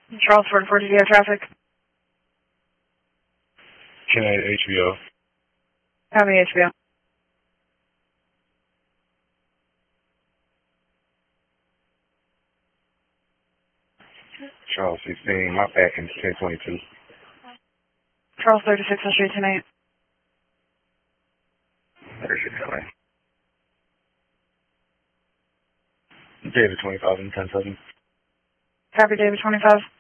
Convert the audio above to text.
Charles 44 to air traffic. Can HBO. Copy HBO. Charles 16, my backend is 1022. Charles 36 on street tonight. 36 LA. David 25 and 10-7. Copy David 25.